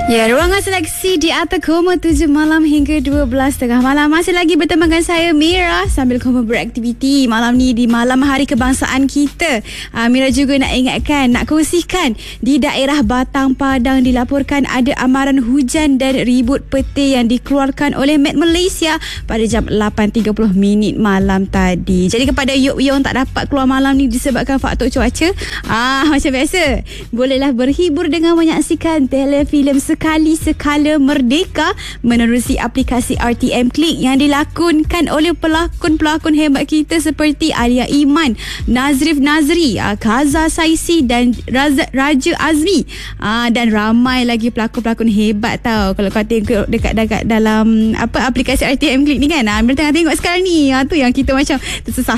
Ya, ruangan seleksi di atas Koma 7 malam hingga 12.30 malam. Masih lagi bertemu dengan saya, Mira, sambil Koma beraktiviti malam ni di malam hari kebangsaan kita. Mira juga nak ingatkan, nak kongsikan, di daerah Batang Padang dilaporkan ada amaran hujan dan ribut petir yang dikeluarkan oleh Met Malaysia pada jam 8.30 malam tadi. Jadi kepada you yang tak dapat keluar malam ni disebabkan faktor cuaca, macam biasa, bolehlah berhibur dengan menyaksikan telefilm Sekali Sekala Merdeka menerusi aplikasi RTM Klik yang dilakonkan oleh pelakon-pelakon hebat kita seperti Alia Iman, Nazrif Nazri, Kaza Saisi dan Raja Azmi, dan ramai lagi pelakon-pelakon hebat tau. Kalau kau tengok dekat dalam aplikasi RTM Klik ni kan, Amir tengah tengok sekarang ni, tu yang kita macam tersusah